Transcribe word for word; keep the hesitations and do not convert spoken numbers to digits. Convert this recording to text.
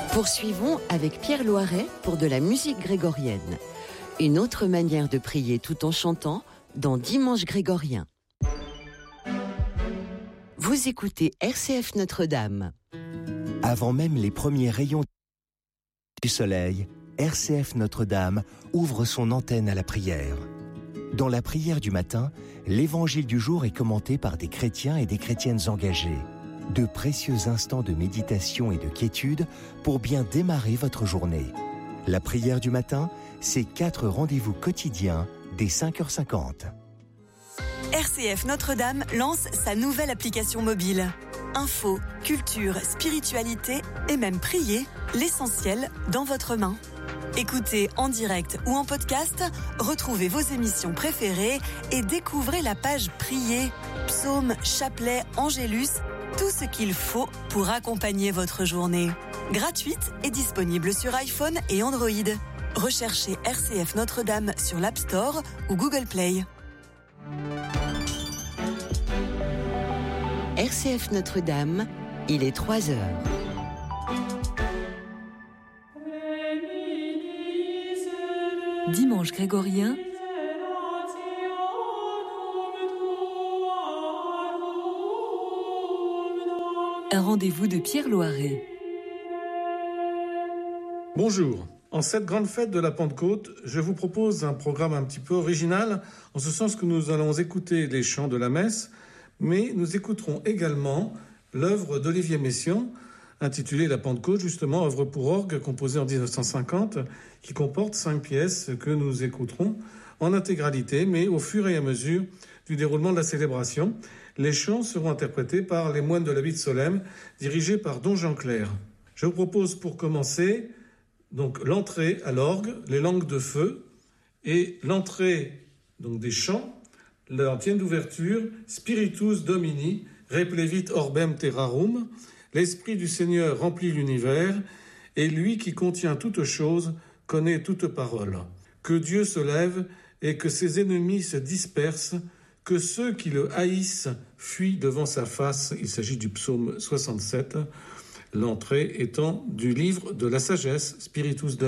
Poursuivons avec Pierre Loiret pour de la musique grégorienne. Une autre manière de prier tout en chantant dans Dimanche grégorien. Vous écoutez R C F Notre-Dame. Avant même les premiers rayons du soleil, R C F Notre-Dame ouvre son antenne à la prière. Dans la prière du matin, l'évangile du jour est commenté par des chrétiens et des chrétiennes engagés. De précieux instants de méditation et de quiétude pour bien démarrer votre journée. La prière du matin, c'est quatre rendez-vous quotidiens dès cinq heures cinquante. R C F Notre-Dame lance sa nouvelle application mobile. Info, culture, spiritualité et même prier, l'essentiel dans votre main. Écoutez en direct ou en podcast, retrouvez vos émissions préférées et découvrez la page Prier, psaumes, chapelets, angélus, tout ce qu'il faut pour accompagner votre journée. Gratuite et disponible sur iPhone et Android. Recherchez R C F Notre-Dame sur l'App Store ou Google Play. R C F Notre-Dame, il est trois heures. Dimanche grégorien, un rendez-vous de Pierre Loiret. Bonjour. En cette grande fête de la Pentecôte, je vous propose un programme un petit peu original, en ce sens que nous allons écouter les chants de la messe, mais nous écouterons également l'œuvre d'Olivier Messiaen, intitulée La Pentecôte, justement, œuvre pour orgue, composée en dix-neuf cent cinquante, qui comporte cinq pièces que nous écouterons en intégralité, mais au fur et à mesure du déroulement de la célébration. Les chants seront interprétés par les moines de l'Abbaye de Solesmes, dirigés par Don Jean Clair. Je vous propose pour commencer donc l'entrée à l'orgue, les langues de feu, et l'entrée donc des chants, l'antienne d'ouverture, Spiritus Domini, replevit orbem terrarum, l'Esprit du Seigneur remplit l'univers, et lui qui contient toutes choses connaît toute parole. Que Dieu se lève et que ses ennemis se dispersent, que ceux qui le haïssent fuient devant sa face. Il s'agit du psaume soixante-sept, l'entrée étant du livre de la sagesse, Spiritus Domini.